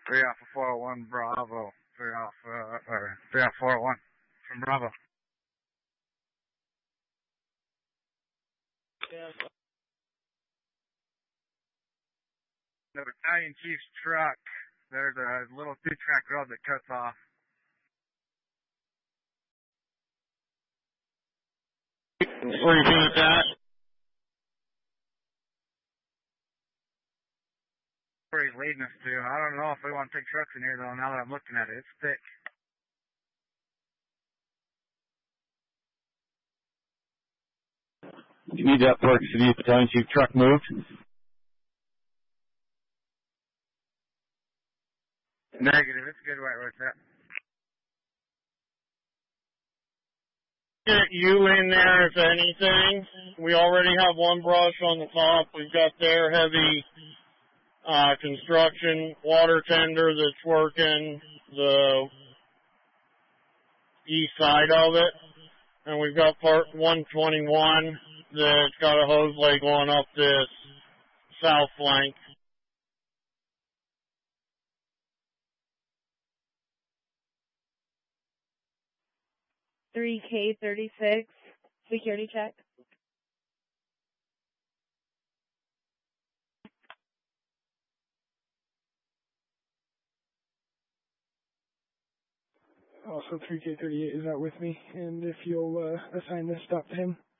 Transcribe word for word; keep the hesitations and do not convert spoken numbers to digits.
Three Alpha four oh one Bravo. Three Alpha, uh, or three Alpha four oh one from Bravo. Yes. The battalion chief's truck. There's a little two-track road that cuts off. Repeat that. Where he's leading us to. I don't know if we want to take trucks in here though. Now that I'm looking at it, it's thick. You need that Park City Battalion Chief truck moved. Negative. It's good right where it's at. Get you in there if anything. We already have one brush on the top. We've got their heavy uh, construction water tender that's working the east side of it. And we've got part one twenty-one that's got a hose leg going up this south flank. three K thirty-six, security check. Also three K thirty-eight is out with me, and if you'll uh, assign this stop to him.